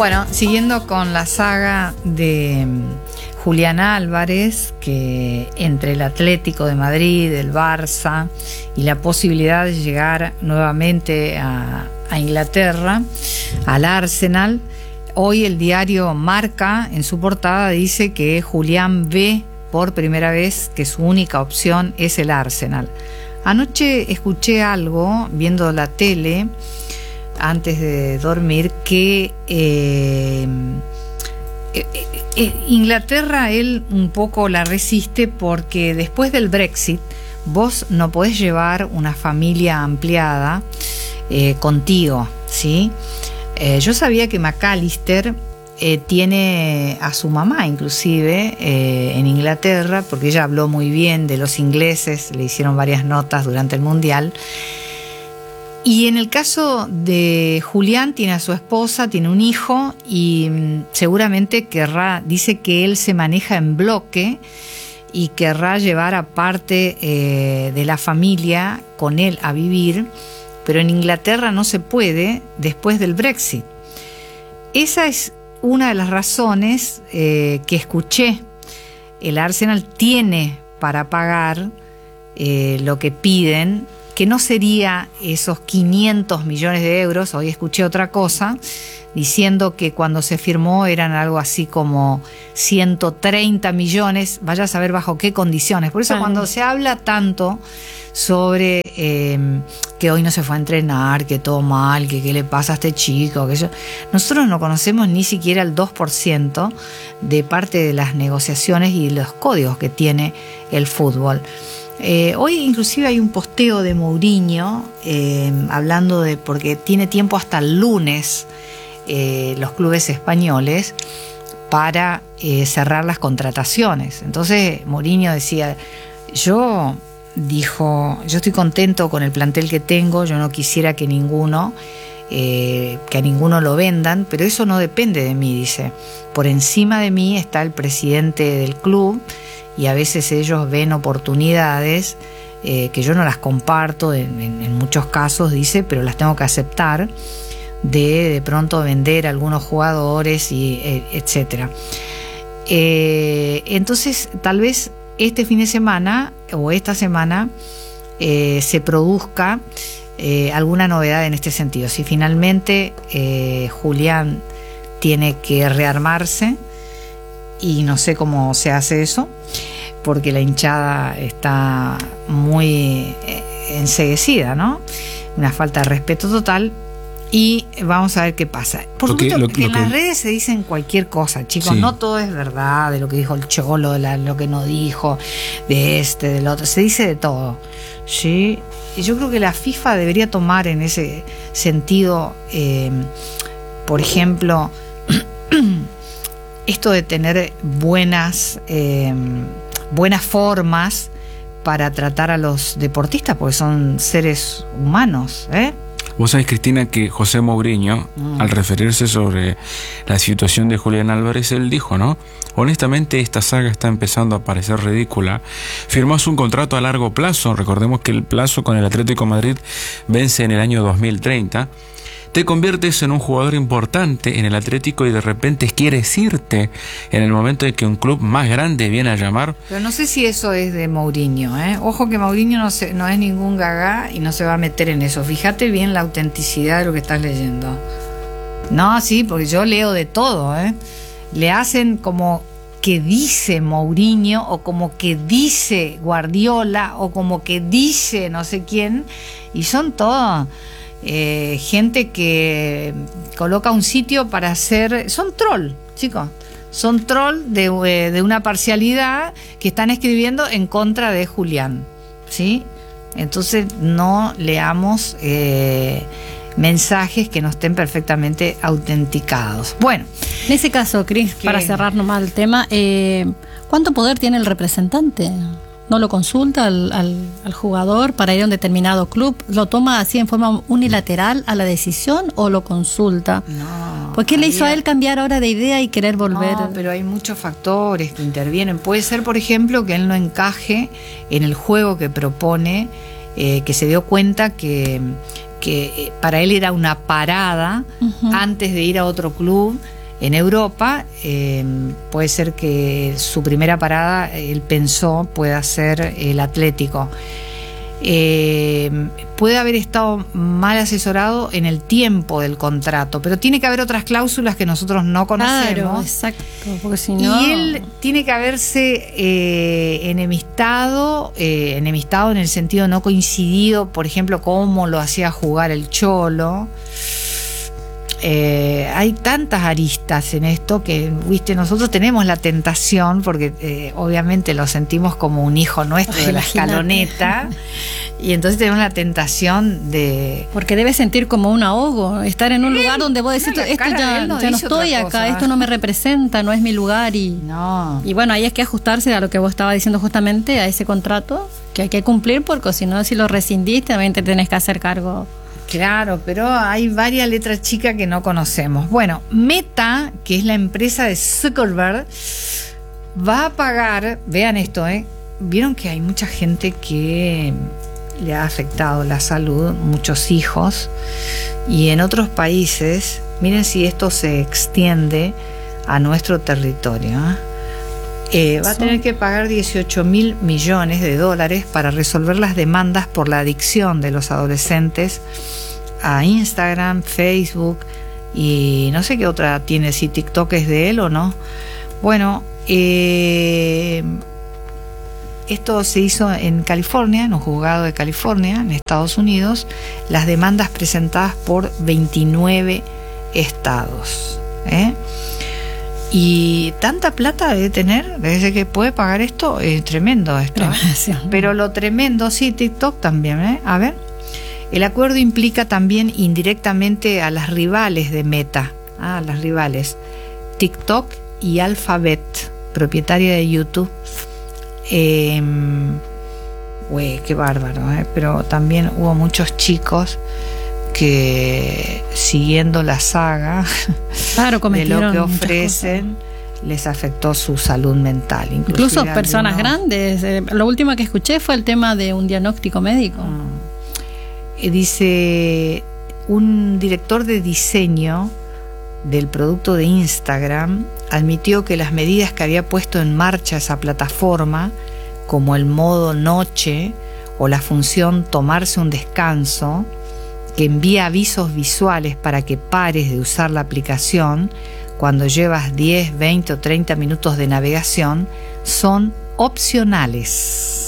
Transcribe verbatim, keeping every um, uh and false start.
Bueno, siguiendo con la saga de Julián Álvarez, que entre el Atlético de Madrid, el Barça y la posibilidad de llegar nuevamente a, a Inglaterra, al Arsenal, hoy el diario Marca en su portada dice que Julián ve por primera vez que su única opción es el Arsenal. Anoche escuché algo viendo la tele antes de dormir que eh, eh, eh, Inglaterra él un poco la resiste porque después del Brexit vos no podés llevar una familia ampliada eh, contigo, ¿sí? Eh, yo sabía que McAllister eh, tiene a su mamá inclusive eh, en Inglaterra, porque ella habló muy bien de los ingleses, le hicieron varias notas durante el Mundial. Y en el caso de Julián, tiene a su esposa, tiene un hijo y mm, seguramente querrá, dice que él se maneja en bloque y querrá llevar a parte eh, de la familia con él a vivir, pero en Inglaterra no se puede después del Brexit. Esa es una de las razones eh, que escuché. El Arsenal tiene para pagar eh, lo que piden, que no sería esos quinientos millones de euros. Hoy escuché otra cosa, diciendo que cuando se firmó eran algo así como ciento treinta millones, vaya a saber bajo qué condiciones. Por eso cuando se habla tanto sobre eh, que hoy no se fue a entrenar, que todo mal, que qué le pasa a este chico, que yo, nosotros no conocemos ni siquiera el dos por ciento de parte de las negociaciones y los códigos que tiene el fútbol. Eh, hoy inclusive hay un posteo de Mourinho eh, hablando de, porque tiene tiempo hasta el lunes eh, los clubes españoles para eh, cerrar las contrataciones. Entonces Mourinho decía, yo dijo, yo estoy contento con el plantel que tengo, yo no quisiera que ninguno eh, que a ninguno lo vendan, pero eso no depende de mí, dice. Por encima de mí está el presidente del club y a veces ellos ven oportunidades eh, que yo no las comparto en, en, en muchos casos, dice, pero las tengo que aceptar, de de pronto vender a algunos jugadores y eh, etcétera. Eh, entonces tal vez este fin de semana o esta semana eh, se produzca eh, alguna novedad en este sentido. Si finalmente eh, Julián tiene que rearmarse, y no sé cómo se hace eso, porque la hinchada está muy eh, enceguecida, ¿no? Una falta de respeto total. Y vamos a ver qué pasa. Por lo supuesto que, lo, que lo en que... las redes se dicen cualquier cosa, chicos. Sí. No todo es verdad, de lo que dijo el Cholo, de la, lo que no dijo, de este, del otro. Se dice de todo, ¿sí? Y yo creo que la FIFA debería tomar en ese sentido, eh, por ejemplo, esto de tener buenas, eh, buenas formas para tratar a los deportistas, porque son seres humanos, ¿eh? Vos sabés, Cristina, que José Mourinho, mm. al referirse sobre la situación de Julián Álvarez, él dijo, ¿no? Honestamente, esta saga está empezando a parecer ridícula. Firmás un contrato a largo plazo, recordemos que el plazo con el Atlético de Madrid vence en el año dos mil treinta. Te conviertes en un jugador importante en el Atlético y de repente quieres irte en el momento en que un club más grande viene a llamar. Pero no sé si eso es de Mourinho, ¿eh? Ojo que Mourinho no, se, no es ningún gagá y no se va a meter en eso. Fíjate bien la autenticidad de lo que estás leyendo. No, sí, porque yo leo de todo, ¿eh? Le hacen como que dice Mourinho o como que dice Guardiola o como que dice no sé quién, y son todos... Eh, gente que coloca un sitio para hacer, son troll, chicos, son troll de, eh, de una parcialidad que están escribiendo en contra de Julián, ¿sí? Entonces no leamos eh, mensajes que no estén perfectamente autenticados. Bueno, en ese caso, Cris, para cerrar nomás el tema, eh, ¿cuánto poder tiene el representante? ¿No lo consulta al, al, al jugador para ir a un determinado club? ¿Lo toma así en forma unilateral a la decisión o lo consulta? No. ¿Por qué le hizo a él cambiar ahora de idea y querer volver? No, pero hay muchos factores que intervienen. Puede ser, por ejemplo, que él no encaje en el juego que propone, eh, que se dio cuenta que, que para él era una parada uh-huh. antes de ir a otro club. en Europa. Eh, puede ser que su primera parada, él pensó, pueda ser el Atlético. Eh, puede haber estado mal asesorado en el tiempo del contrato, pero tiene que haber otras cláusulas que nosotros no conocemos. Claro, exacto, porque si no... Y él tiene que haberse eh, enemistado, eh, enemistado en el sentido no coincidido, por ejemplo, cómo lo hacía jugar el Cholo. Eh, hay tantas aristas en esto que, viste, nosotros tenemos la tentación, porque eh, obviamente lo sentimos como un hijo nuestro. Ay, de la escaloneta, y entonces tenemos la tentación de... Porque debes sentir como un ahogo, estar en un él, lugar donde vos decís, no, esto ya no, ya no estoy acá, cosa. Esto no me representa, no es mi lugar, y, no. y bueno, ahí es que ajustarse a lo que vos estabas diciendo justamente, a ese contrato que hay que cumplir, porque si no, si lo rescindís, también te tenés que hacer cargo. Claro, pero hay varias letras chicas que no conocemos. Bueno, Meta, que es la empresa de Zuckerberg, va a pagar, vean esto, ¿eh? Vieron que hay mucha gente que le ha afectado la salud, muchos hijos, y en otros países, miren si esto se extiende a nuestro territorio, ¿eh? Eh, va a tener que pagar dieciocho mil millones de dólares para resolver las demandas por la adicción de los adolescentes a Instagram, Facebook y no sé qué otra tiene, si TikTok es de él o no. Bueno, eh, esto se hizo en California, en un juzgado de California, en Estados Unidos, las demandas presentadas por veintinueve estados, ¿eh? Y tanta plata debe tener, desde que puede pagar esto, es tremendo esto, ¿eh? Pero lo tremendo, sí, TikTok también, ¿eh? A ver, el acuerdo implica también indirectamente a las rivales de Meta, ah, las rivales, TikTok y Alphabet, propietaria de YouTube. Eh, Güey, qué bárbaro, ¿eh? Pero también hubo muchos chicos que, siguiendo la saga, claro, de lo que ofrecen, les afectó su salud mental. Incluso personas algunos... grandes. Eh, lo último que escuché fue el tema de un diagnóstico médico. Mm. Dice, un director de diseño del producto de Instagram admitió que las medidas que había puesto en marcha esa plataforma, como el modo noche o la función tomarse un descanso, que envía avisos visuales para que pares de usar la aplicación cuando llevas diez, veinte o treinta minutos de navegación, son opcionales.